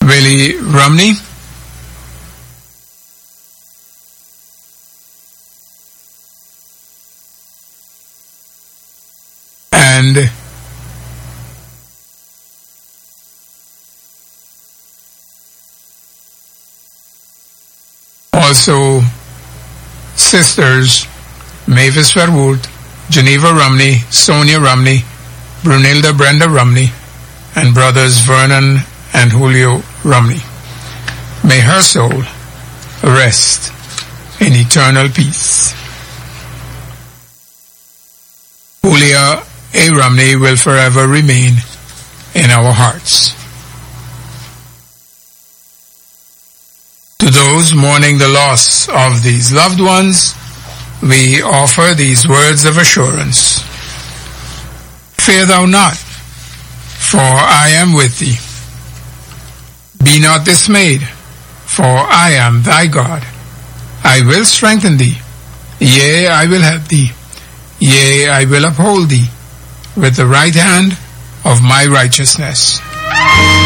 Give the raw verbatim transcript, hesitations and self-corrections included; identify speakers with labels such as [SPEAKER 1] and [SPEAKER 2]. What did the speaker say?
[SPEAKER 1] Willie Romney, and also sisters Mavis Verwoerd, Geneva Romney, Sonia Romney, Brunilda Brenda Romney, and brothers Vernon and Julio Romney. May her soul rest in eternal peace. Julia A. Romney will forever remain in our hearts. To those mourning the loss of these loved ones, we offer these words of assurance. Fear thou not, for I am with thee. Be not dismayed, for I am thy God. I will strengthen thee. Yea, I will help thee. Yea, I will uphold thee with the right hand of my righteousness.